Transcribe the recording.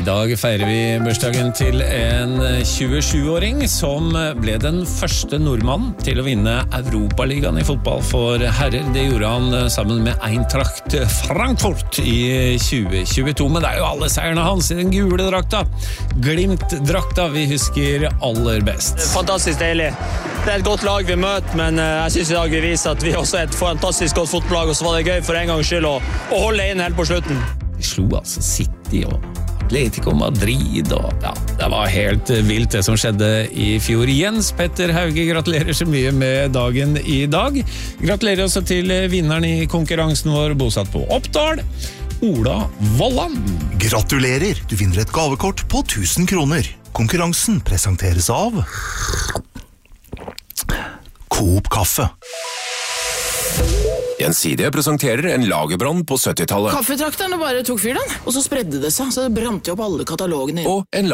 dag feirer vi bursdagen til en 27-åring som ble den første nordmannen til å vinne Europaligaen i fotball for herrer. Det gjorde han sammen med Eintracht Frankfurt i 2022, men det er jo alle seierne hans i den gule drakta. Glimt-drakta vi husker aller best. Fantastisk deilig. Det er et godt lag vi møter, men jeg synes i dag vi viser at vi også er et fantastisk godt fotballag, og så var det gøy for en gangs skyld å holde inn helt på slutten. De slo altså City og Atletico Madrid, og ja, det var helt vilt det som skjedde i fjor. Jens Petter Hauge, gratulerer så mye med dagen i dag. Gratulerer også til vinneren i konkurransen vår, bosatt på Oppdal, Ola Vollan. Gratulerer, du vinner et gavekort på 1000 kroner. Konkurransen presenteres av Coop Kaffe. Gjensidige presenterer en lagerbrann på 70-tallet. Kaffetrakterne bare tok fyr den, og så spredde det seg, så det brant jo opp alle katalogene. Og en